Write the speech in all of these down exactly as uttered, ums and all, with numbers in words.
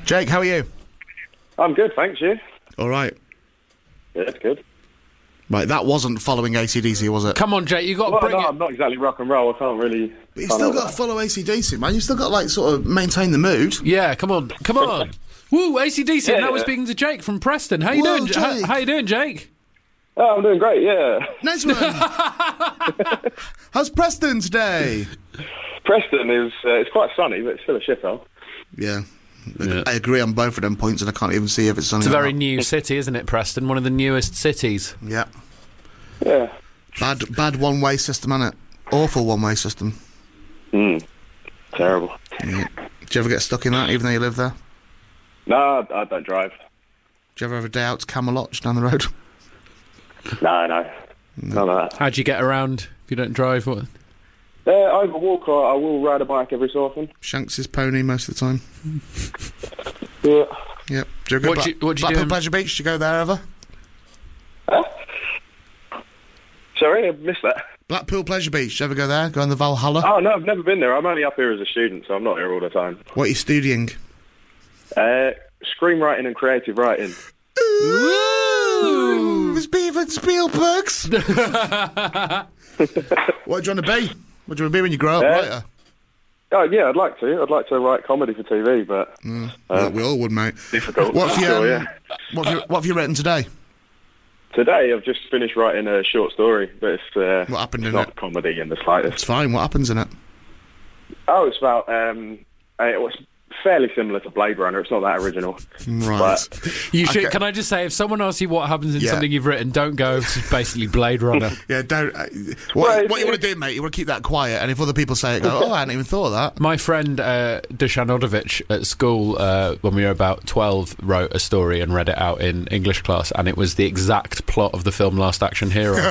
Jake, how are you? I'm good, thanks, you? All right. Yeah, that's good. Right, that wasn't following A C D C, was it? Come on, Jake, you got to Well, bring no, it. I'm not exactly rock and roll. I can't really... But you've still got to follow A C D C, man. You've still got to, like, sort of maintain the mood. Yeah, come on, come on. Woo, A C D C, Yeah, and now we're yeah. speaking to Jake from Preston. How you Whoa, doing, J- how, Jake. how you doing, Jake? Oh, I'm doing great, yeah. Nice one. How's Preston today? Preston is... Uh, it's quite sunny, but it's still a shithole. Yeah. Yeah. I agree on both of them points, and I can't even see if it's sunny. It's a or very not. new city, isn't it, Preston? One of the newest cities. Yeah. Yeah. Bad, bad one-way system, innit? Awful one-way system. Mm. Terrible. Yeah. Do you ever get stuck in that, even though you live there? No, I, I don't drive. Do you ever have a day out to Camelot just down the road? No, no. None of that. How do you get around if you don't drive? What? Uh, I either walk or I will ride a bike every so often. Shanks' pony most of the time. Yeah. Yep. Do you go What Bla- do you- what do you Blackpool do in- Pleasure Beach? Do you go there ever? Sorry, I missed that. Blackpool Pleasure Beach. Do you ever go there? Go on the Valhalla? Oh, no, I've never been there. I'm only up here as a student, so I'm not here all the time. What are you studying? Uh, screenwriting and creative writing. Ooh, it's Beaver Spielberg's. What do you want to be? What do you want to be when you grow up? Uh, Writer? Oh, yeah, I'd like to. I'd like to write comedy for T V, but... Mm, uh, well, we all would, mate. difficult. What have you, Sure, um, yeah. what have you, what have you written today? Today, I've just finished writing a short story, but it's, uh, What happened it's in not it? comedy in the It's slightest. fine. What happens in it? Oh, it's about... Um, uh, it was fairly similar to Blade Runner. It's not that original. Right. But You should. Okay. Can I just say, if someone asks you what happens in Yeah. something you've written, don't go. It's basically Blade Runner. Yeah, don't. Uh, what, Well, what you want to do, mate? You want to keep that quiet, and if other people say it, go, "Oh, I hadn't even thought of that." My friend uh, Dusan Odovich at school, uh, when we were about twelve, wrote a story and read it out in English class, and it was the exact plot of the film Last Action Hero.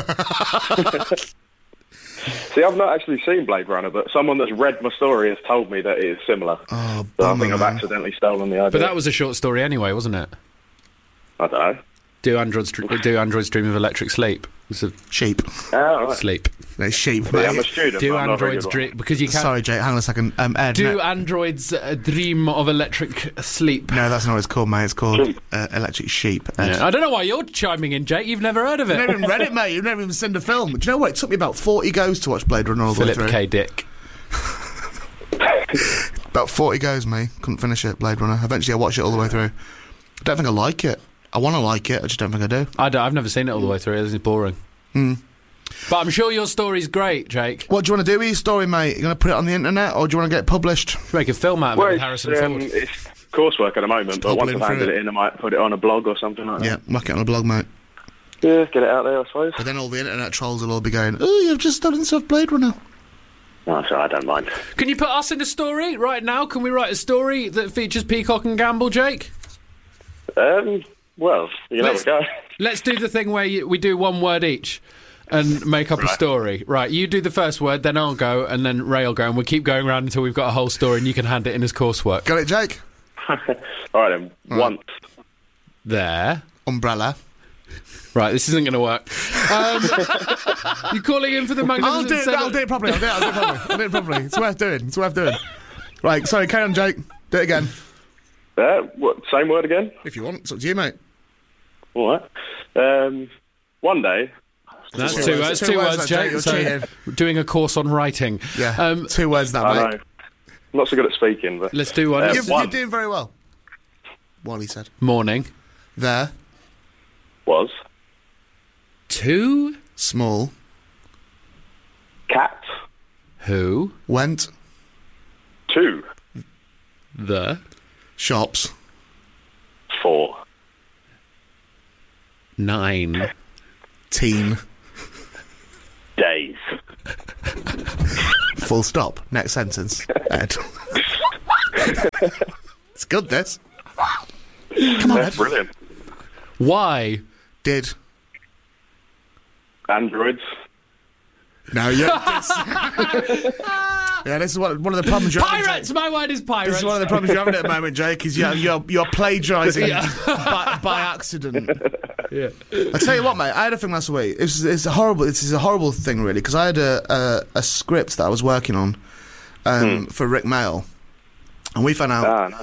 see, I've not actually seen Blade Runner, but someone that's read my story has told me that it is similar. Oh, So I bummer, think I've man. accidentally stolen the idea. But that was a short story anyway, wasn't it? I don't know. Do androids dr- do androids dream of electric sleep? It's a Sheep. Oh, right. sleep. They're sheep, Yeah, mate. I'm a student. Do but I'm not a very androids good one. dream because you can't? Sorry, Jake. Hang on a second. Um, Ed. Do no, androids uh, dream of electric sleep? no, that's not what it's called, mate. It's called uh, electric sheep. Ed. Yeah. I don't know why you're chiming in, Jake. You've never heard of You've it. never even read it, mate. You've never even seen the film. Do you know what? It took me about forty goes to watch Blade Runner all the way Philip through. K. Dick. About forty goes, mate. Couldn't finish it, Blade Runner. Eventually, I watched it all the way through. I don't think I like it. I want to like it. I just don't think I do. I don't, I've never seen it all the way through. It's boring. Hmm. But I'm sure your story's great, Jake. What do you want to do with your story, mate? You going to put it on the internet, or do you want to get it published? Make a film out of Well, it with it's, Harrison um, Ford. it's coursework at the moment, but once hobbling I've through handed it. it in, I might put it on a blog or something like Yeah, that. whack it on a blog, mate. Yeah, get it out there, I suppose. But then all the internet trolls will all be going, "Oh, you've just stolen stuff, Blade Runner." No, sorry, I don't mind. Can you put us in a story right now? Can we write a story that features Peacock and Gamble, Jake? Um, well, you know, Let's- go. Let's do the thing where you, we do one word each and make up a Right. story. Right, you do the first word, then I'll go, and then Ray will go, and we'll keep going around until we've got a whole story, and you can hand it in as coursework. Got it, Jake? All right, then. Once. There. Umbrella. Right, this isn't going to work. Um, you calling in for the I'll Magnificent do it. Seven? I'll do it properly. I'll do it. I'll do it properly. I'll do it properly. It's worth doing. It's worth doing. Right. Sorry. Carry on, Jake. Do it again Uh, what, same word again? if you want. It's up to you, mate. All right. Um, one day. That's Two two words. words, Two two words, words, that, Jake, Jake. you're So, cheating. we're doing a course on writing. Yeah. Um, Two words, that, I mate. know. I'm not so good at speaking, but let's do one. Uh, You're, one. you're doing very well. Wally said. Morning. There. was Two. Small. cat, Who. Went. two, The. Shops. four, Nine. Teen. days. Full stop. Next sentence. Ed. It's good, this. Come on, That's Ed. brilliant. Why. Did. Androids. No, yeah. This, yeah, this is what, one of the problems you're having, Pirates! Jake. My word is pirates. This is one of the problems you're having at the moment, Jake, is you're, you're, you're plagiarising Yeah. by, by accident. Yeah. I tell you what, mate, I had a thing last week. It's, it's a horrible. This is a horrible thing, really, because I had a, a a script that I was working on um, for Rick Mail, and we found out Ah, no.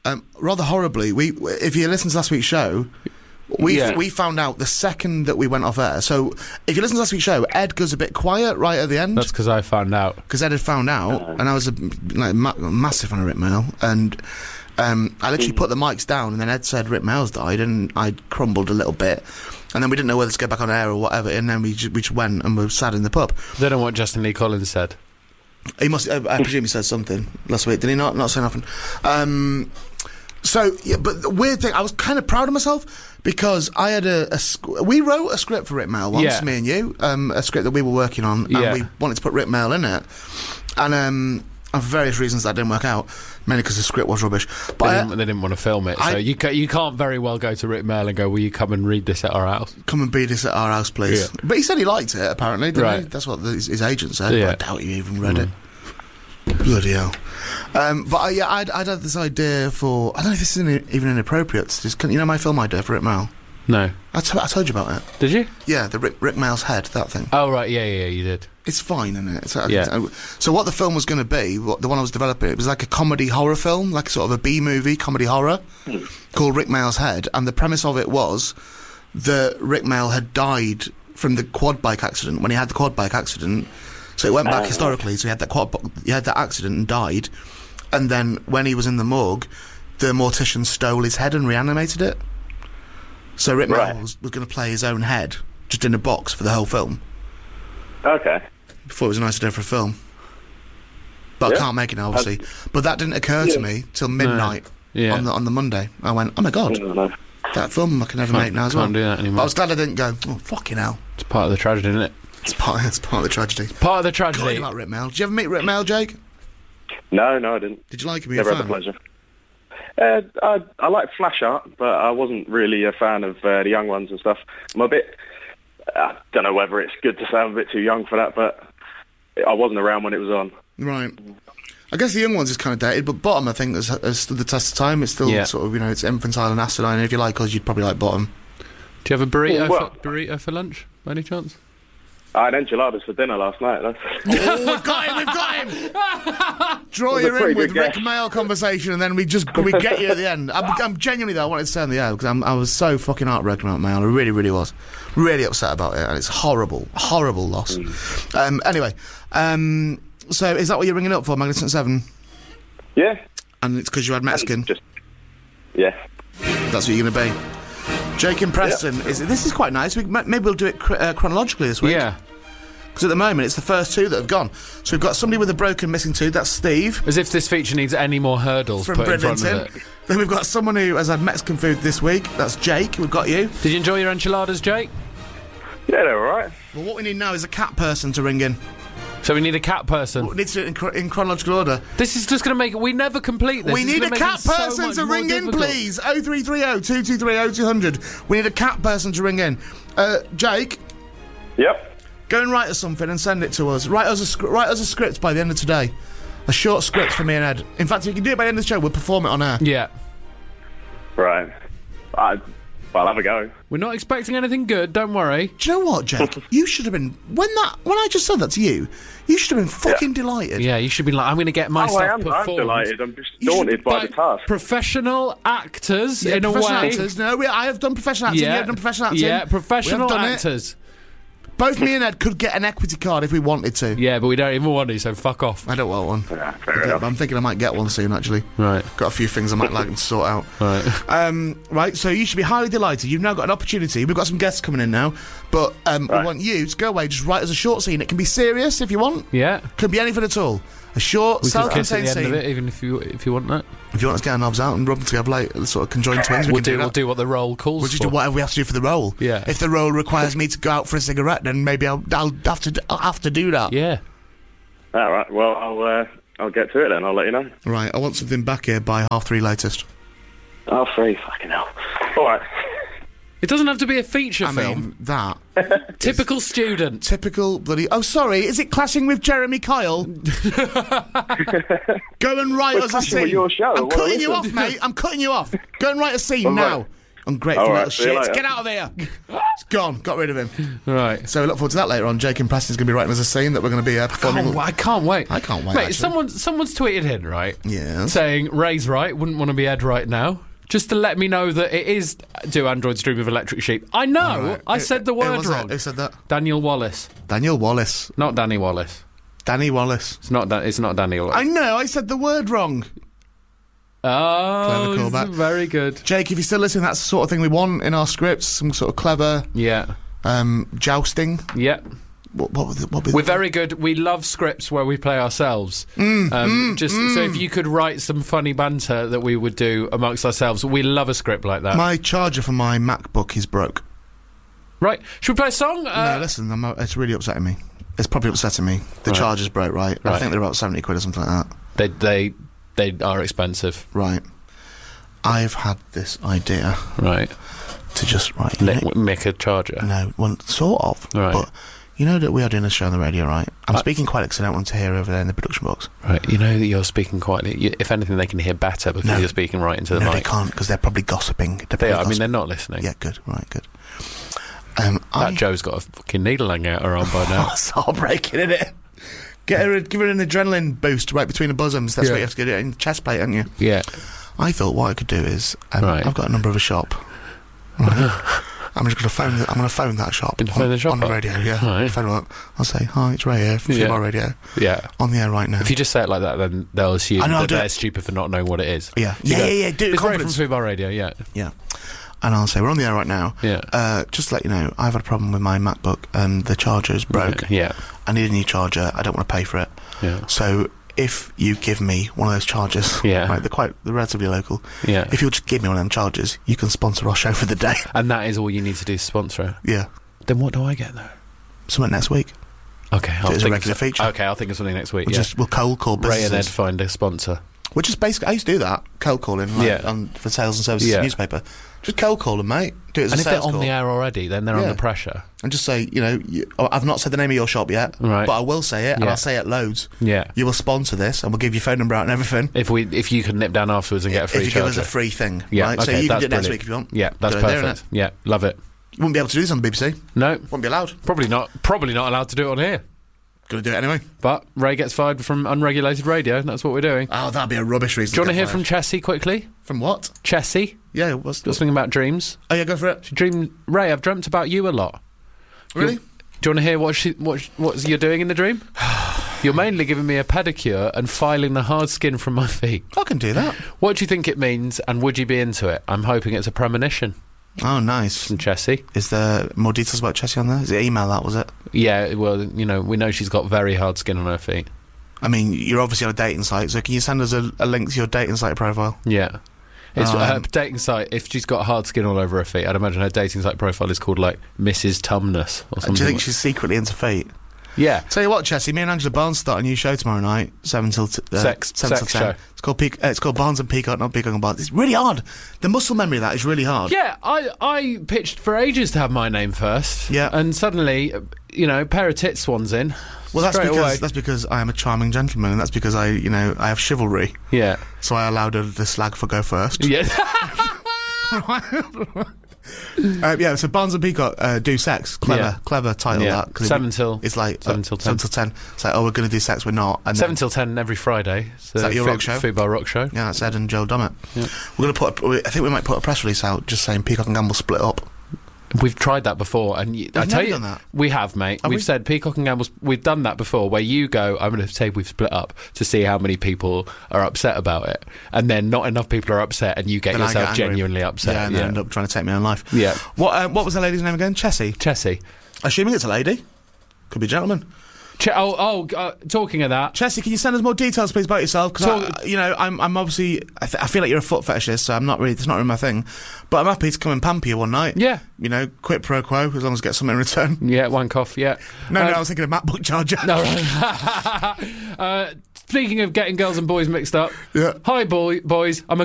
Um, rather horribly, we if you listen to last week's show, we Yeah. we found out the second that we went off air. So if you listen to last week's show, Ed goes a bit quiet right at the end. That's because I found out. Because Ed had found out, and I was a like, ma- massive fan of Rick Mail, and um, I literally put the mics down, and then Ed said Rick Mail's died, and I crumbled a little bit, and then we didn't know whether to go back on air or whatever, and then we just, we just went and we were sat in the pub. I don't know what Justin Lee Collins said. He must. I, I presume he said something last week. Did he not? Not so often. Um, so, yeah, but the weird thing, I was kind of proud of myself because I had a, a sc- we wrote a script for Rick Mail once, Yeah. me and you, um, a script that we were working on, and Yeah. we wanted to put Rick Mail in it, and um, and for various reasons that didn't work out, mainly because the script was rubbish. But They I, didn't, they didn't want to film it, so I- you ca- you can't very well go to Rick Mail and go, "Will you come and read this at our house?" come and beat us at our house, please. Yeah. But he said he liked it, apparently, didn't he? Right. That's what the, his, his agent said, Yeah. but I doubt he even read it. Bloody hell. Um, but uh, yeah, I'd, I'd had this idea for, I don't know if this is in, even inappropriate, it's just, you know my film idea for Rick Mail? No, I, t- I told you about it. did you? Yeah, the Rick, Rick Mail's head, that thing. Oh right, yeah, yeah, yeah, you did. It's fine, isn't it? It's, uh, Yeah. uh, so what the film was going to be, what, the one I was developing, it was like a comedy horror film, like sort of a B-movie comedy horror, called Rick Mail's Head, and the premise of it was that Rick Mail had died from the quad bike accident, when he had the quad bike accident. So it went back Oh. historically, so he had that quad, he had that accident and died, and then when he was in the morgue, the mortician stole his head and reanimated it. So Rick Mail Right. was, was going to play his own head, just in a box for the whole film. Okay. Before it was a nice idea for a film. But I Yeah. can't make it now, obviously. But that didn't occur to Yeah. me till midnight Yeah. on the on the Monday. I went, oh my god, No, no. that film I can never Can't- make now as well. can't do that anymore. But I was glad I didn't go, oh fucking hell. It's part of the tragedy, isn't it? It's part, it's part of the tragedy. Part of the God, tragedy. you like Rick Mail. Did you ever meet Rick Mail, Jake? No, no, I didn't. Did you like him? Were you a Never had the fan? pleasure. Uh, I, I like Flash Art, but I wasn't really a fan of uh, the young ones and stuff. I'm a bit... I don't know whether it's good to say I'm a bit too young for that, but I wasn't around when it was on. Right. I guess the young ones is kind of dated, but Bottom, I think, has, has stood the test of time. It's still Yeah. sort of, you know, it's infantile and acidine. If you like us, you'd probably like Bottom. Do you have a burrito, Well- for, burrito for lunch, by any chance? I had enchiladas for dinner last night. That's Oh, we've got him, we've got him! Draw It was a you in pretty with good Rick guess. Mail conversation, and then we just we get you at the end. I'm, I'm genuinely though, I wanted to say on the air because I'm, I was so fucking heartbroken about Mail. I really, really was, really upset about it, and it's horrible, horrible loss. Um, anyway, um, so is that what you're ringing up for, Magnificent Seven? yeah. And it's because you had Mexican. Just yeah. That's what you're going to be. Jake and Preston. Is this is quite nice. We, maybe we'll do it cr- uh, chronologically this week. Yeah. Because at the moment it's the first two that have gone. So we've got somebody with a broken missing tooth. That's Steve. As if this feature needs any more hurdles From put in front of Bridlington. it. Then we've got someone who has had Mexican food this week. That's Jake. We've got you. Did you enjoy your enchiladas, Jake? Yeah, they're all right. Well, what we need now is a cat person to ring in. So we need a cat person. We need to do it in, chro- in chronological order. This is just going to make it... We never complete this. we It's need gonna a make cat it so person much to more ring in, difficult. please. oh three three oh, two two three oh, two hundred. We need a cat person to ring in. Uh, Jake, Yep. go and write us something and send it to us. Write us a sc- write us a script by the end of today. A short script for me and Ed. In fact, if you can do it by the end of the show, we'll perform it on air. Yeah. Right. I, I'll have a go. We're not expecting anything good, don't worry. Do you know what, Jake? You should have been when that when I just said that to you. You should have been fucking delighted. Yeah, you should be like, I'm going to get my Oh, stuff I am. I'm performed. delighted. I'm just You should- daunted by the task. Professional actors, Yeah, in a professional way. actors. No, we, I have done professional acting. Yeah. You have done professional acting. Yeah, We professional have done it. actors. Both me and Ed could get an equity card if we wanted to. Yeah, but we don't even want to, so fuck off. I don't want one. Yeah, fair Yeah, enough. but I'm thinking I might get one soon, actually. Right, Got a few things I might like to sort out. right. Um, right, so you should be highly delighted. You've now got an opportunity. We've got some guests coming in now, but um, we Right. want you to go away, just write us a short scene. It can be serious if you want. Yeah. Could be anything at all. A short, We could kiss at self-contained the end scene. of it, even if you if you want that. If you want us to get our knobs out and rub them together like sort of conjoined twins, we We'll can do, do, that. we'll do what the role calls We'll just for. do whatever we have to do for the role. Yeah. If the role requires me to go out for a cigarette, then maybe I'll, I'll have to. I'll have to do that. Yeah. All right. Well, I'll uh, I'll get to it then. I'll let you know. Right. I want something back here by half three latest. Oh, free. Fucking hell. All right. It doesn't have to be a feature I film. mean that Typical student. typical bloody. Oh, sorry. Is it clashing with Jeremy Kyle? Go and write We're us a clashing with scene. your show, I'm what cutting a you listen. off, mate. I'm cutting you off. Go and write a scene All now. right. Ungrateful All little right, see you shit. later. Get out of here. It's gone. Got rid of him. Right. So we look forward to that later on. Jake and Preston's going to be writing us a scene that we're going to be uh, performing. Oh, I can't wait. I can't wait, Mate, actually. someone, someone's tweeted in, right? Yeah. Saying, Ray's right, wouldn't want to be Ed right now. Just to let me know that it is Do Androids Dream of Electric Sheep. I know! All right. I Who- said the who word was it? wrong. Who said that? Daniel Wallace. Daniel Wallace. Not Danny Wallace. Danny Wallace. It's not, Dan- it's not Danny Wallace. I know, I said the word wrong. Oh, Clever callback. very good. Jake, if you're still listening, that's the sort of thing we want in our scripts. Some sort of clever Yeah. um, jousting. Yeah. What, what, would- what would We're very good. We love scripts where we play ourselves. Mm, um, mm, just mm. So if you could write some funny banter that we would do amongst ourselves, we love a script like that. My charger for my MacBook is broke. Right. Should we play a song? Uh, no, listen, I'm, it's really upsetting me. It's probably upsetting me. The Right. charger's broke, right? I Right. think they're about seventy quid or something like that. They they they are expensive. Right. I've had this idea Right. to just, right, Nick, you know- Mick a charger. no, well, sort of. Right. But you know that we are doing a show on the radio, right? I'm I- speaking quietly because I don't want to hear over there in the production box. Right. You know that you're speaking quietly. You, if anything, they can hear better because No. you're speaking right into the No, they mic. can't because they're probably gossiping. They're They probably are. I mean, gossip- they're not listening. Yeah, good, right, good. Um, That I... Joe's got a fucking needle hanging out her arm by now. That's heartbreaking, isn't it? Get her, give her an adrenaline boost right between the bosoms. That's Yeah. what you have to get it in the chest plate, haven't you? Yeah. I thought what I could do is, um, Right. I've got a number of a shop. Right. I'm just going to phone. The, I'm going to phone that shop. Gonna phone on, the shop on the up? radio. Yeah. Right. Phone them up. I'll say, hi, it's Ray here from Yeah. Fubar Radio Yeah. on the air right now. If you just say it like that, then they'll assume I know, I'll that do they're it. stupid for not knowing what it is. yeah, You yeah, go, yeah, yeah. Do it with It's Ray from confidence. Fubar Radio, yeah. Yeah. And I'll say, we're on the air right now. Yeah. Uh, just to let you know, I've had a problem with my MacBook and the charger is broke. Yeah. I need a new charger. I don't want to pay for it. Yeah. So if you give me one of those chargers, Yeah. right, they're quite they're relatively local. Yeah. If you'll just give me one of them chargers, you can sponsor our show for the day. And that is all you need to do to sponsor it. Yeah. Then what do I get though? Something next week. Okay, I'll it's a think regular of, feature. Okay, I'll think of something next week. We'll yeah. just we'll cold call Ray and Ed businesses. find a sponsor. Which is basically I used to do that cold calling like, Yeah. on, for sales and services Yeah. newspaper. Just cold call them, mate. Do it as And a if they're sales on call. the air already, then they're Yeah. under pressure. And just say, you know, you, oh, I've not said the name of your shop yet, Right. but I will say it, and Yeah. I'll say it loads. Yeah. You will sponsor this, and we'll give your phone number out and everything. If we, if you can nip down afterwards and get a free if you charger. give us a free thing, yeah. right? Okay, so you can that's do it next brilliant. week if you want. Yeah, that's Good idea, perfect. innit? Yeah, love it. You wouldn't be able to do this on the B B C. No, Wouldn't be allowed. probably not. Probably not allowed to do it on here. Gonna do it anyway. But Ray gets fired from unregulated radio. And that's what we're doing. Oh, that'd be a rubbish reason. Do you want to get hear fired. from Chessie quickly? from what? Chessie, Yeah, what's got something about dreams. Oh yeah, go for it. She dreamed. Ray, I've dreamt about you a lot. Really? You- Do you want to hear what she what sh- what you're doing in the dream? You're mainly giving me a pedicure and filing the hard skin from my feet. I can do that. What do you think it means, and would you be into it? I'm hoping it's a premonition Oh, nice. from Chessie. Is there more details about Chessie on there? Is it email that, was it? Yeah, well, you know, we know she's got very hard skin on her feet. I mean, you're obviously on a dating site, so can you send us a, a link to your dating site profile? Yeah. It's Um, her dating site. If she's got hard skin all over her feet, I'd imagine her dating site profile is called like Missus Tumnus or Do something. you think like- she's secretly into feet? Yeah. Tell you what, Chessie, me and Angela Barnes start a new show tomorrow night, seven till t- uh, Sex- seven sex till ten. show. It's called Peac- uh, it's called Barnes and Peacock, not Peacock and Barnes. It's really hard. The muscle memory of that is really hard. Yeah, I, I pitched for ages to have my name first. Yeah. And suddenly, uh, you know, pair of tit swans in. Well, that's straight because away. that's because I am a charming gentleman, and that's because I, you know, I have chivalry. Yeah. So I allowed her the slag for go first. Yeah. Uh, yeah, so Barnes and Peacock uh, do sex. Clever, Yeah. clever title Yeah. that. 'cause Seven it, till- it's like seven uh, till ten. Seven till ten. It's like, oh, we're going to do sex. We're not. And Seven then, till ten every Friday. So Is that your Fu- rock show? Fubar Rock Show. yeah, that's Ed and Joel Dummett. Yeah. We're going to put. A, I think we might put a press release out just saying Peacock and Gamble split up. We've tried that before, and y- I We've tell never you, done that. we have, mate. Have we've we? said Peacock and Gamble's. We've done that before, where you go, I'm going to say we've split up to see how many people are upset about it, and then not enough people are upset, and you get Then I yourself get angry. genuinely upset. Yeah, and yeah. they end up trying to take my own life. Yeah. What? Uh, what was the lady's name again? Chessie. Chessie. Assuming it's a lady. Could be a gentleman. Ch- oh, oh uh, talking of that. Chessie, can you send us more details, please, about yourself? Because Talk- you know, I'm, I'm obviously, I, th- I feel like you're a foot fetishist, so I'm not really, it's not really my thing. But I'm happy to come and pamper you one night. Yeah. You know, quid pro quo, as long as I get something in return. Yeah, one cough, yeah. No, Uh, no, I was thinking of MacBook charger. No, right. uh, speaking of getting girls and boys mixed up. Yeah. Hi, boy, boys. I'm a